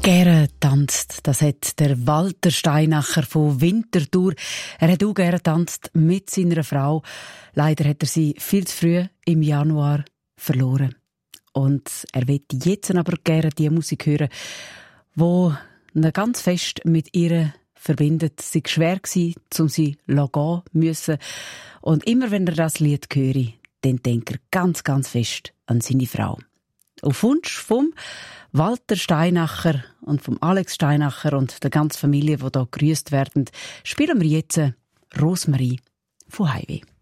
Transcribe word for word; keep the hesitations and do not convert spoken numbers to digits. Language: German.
Gerne tanzt, das hat der Walter Steinacher von Winterthur. Er hat auch gerne tanzt mit seiner Frau. Leider hat er sie viel zu früh im Januar verloren. Und er will jetzt aber gerne die Musik hören, die ihn ganz fest mit ihr verbindet. Es war schwer, um sie zu gehen müssen. Und immer wenn er das Lied höre, dann denkt er ganz, ganz fest an seine Frau. Auf Wunsch vom Walter Steinacher und vom Alex Steinacher und der ganzen Familie, die hier gegrüßt werden, spielen wir jetzt Rosmarie von Highway.